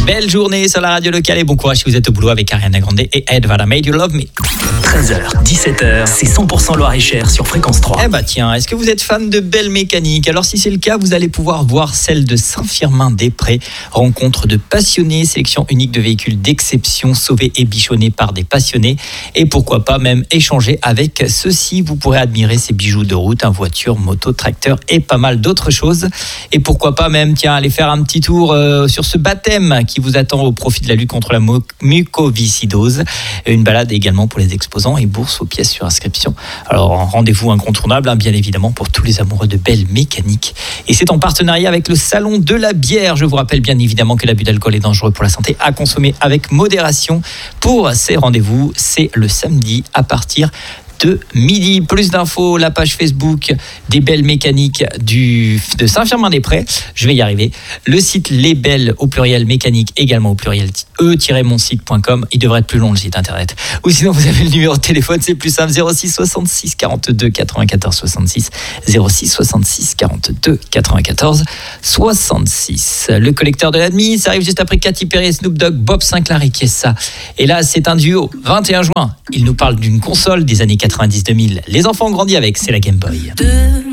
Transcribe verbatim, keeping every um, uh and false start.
Belle journée sur la radio locale et bon courage si vous êtes au boulot avec Ariana Grande et Ed What I Made You Love Me. treize heures, dix-sept heures, c'est cent pour cent Loir-et-Cher sur Fréquence trois. Eh bah tiens, est-ce que vous êtes fan de belle mécanique ? Alors si c'est le cas, vous allez pouvoir voir celle de Saint-Firmin-des-Prés. Rencontre de passionnés, sélection unique de véhicules d'exception, sauvés et bichonnés par des passionnés. Et pourquoi pas même échanger avec ceux-ci. Vous pourrez admirer ces bijoux de route, hein, voiture, moto, tracteur et pas mal d'autres choses. Et pourquoi pas même, tiens, aller faire un petit tour euh, sur ce baptême qui vous attend au profit de la lutte contre la mo- mucoviscidose. Et une balade également pour les exposants et bourse aux pièces sur inscription. Alors, un rendez-vous incontournable, hein, bien évidemment, pour tous les amoureux de belle mécanique. Et c'est en partenariat avec le Salon de la bière. Je vous rappelle bien évidemment que l'abus d'alcool est dangereux pour la santé, à consommer avec modération. Pour ces rendez-vous, c'est le samedi à partir de midi. Plus d'infos, la page Facebook des belles mécaniques du, de Saint-Firmin-des-Prés. Je vais y arriver. Le site Les Belles au pluriel mécanique, également au pluriel e mon site point com. Il devrait être plus long le site internet. Ou sinon vous avez le numéro de téléphone, c'est plus simple, zéro six soixante-six quarante-deux quatre-vingt-quatorze soixante-six, zéro six soixante-six quarante-deux quatre-vingt-quatorze soixante-six. Le collecteur de l'admis, ça arrive juste après Katy Perry et Snoop Dogg, Bob Sinclair et Kessa. Et là c'est un duo, vingt et un juin. Il nous parle d'une console des années quatre-vingt-dix deux mille. Les enfants ont grandi avec, c'est la Game Boy.